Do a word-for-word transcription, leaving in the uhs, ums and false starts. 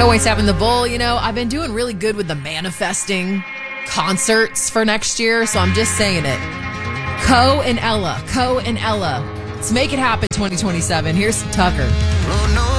twenty-seven, The Bull, you know, I've been doing really good with the manifesting concerts for next year, so I'm just saying it. Co and Ella, Co and Ella. Let's make it happen, twenty twenty-seven. Here's Tucker.